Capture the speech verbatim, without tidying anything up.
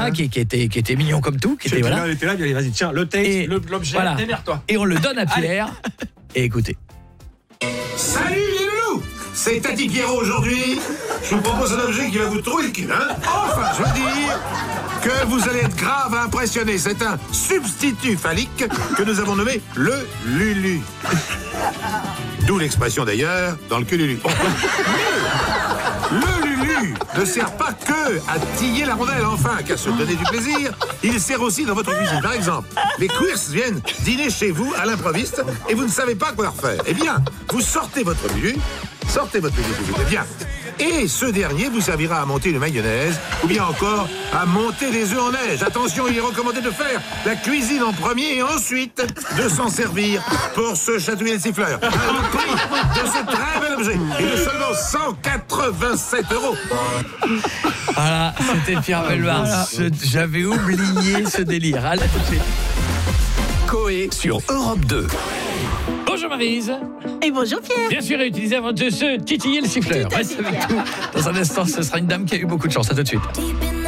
voilà, qui, qui était qui était mignon comme tout, qui était voilà. Là, il était là, il dit, vas-y, tiens, le texte, Et le- l'objet, voilà. démerde-toi. Et on le donne à Pierre. Et écoutez. Salut les loulous, c'est Tati Pierrot aujourd'hui. Je vous propose un objet qui va vous trouver le cul, hein. Enfin, je veux dire que vous allez être grave impressionné. C'est un substitut phallique que nous avons nommé le Lulu. D'où l'expression d'ailleurs dans le cul Lulu. Le Lulu ne sert pas que à tiller la rondelle, enfin, qu'à se donner du plaisir. Il sert aussi dans votre cuisine. Par exemple, les queers viennent dîner chez vous à l'improviste et vous ne savez pas quoi leur faire. Eh bien, vous sortez votre Lulu, sortez votre Lulu, Lulu, eh bien, et ce dernier vous servira à monter une mayonnaise ou bien encore à monter des œufs en neige. Attention, il est recommandé de faire la cuisine en premier et ensuite de s'en servir pour se chatouiller le siffleur. Le prix de ce très bel objet est de seulement cent quatre-vingt-sept euros. Voilà, c'était Pierre Bellemare. Voilà. Je- J'avais oublié ce délire. Allez, tout de suite. Coé sur Europe deux. Bonjour Maryse. Et bonjour Pierre. Bien sûr, réutilisé avant de se titiller le siffleur. Tout à Reste fait, avec Pierre. nous. Dans un instant, ce sera une dame qui a eu beaucoup de chance. À tout de suite.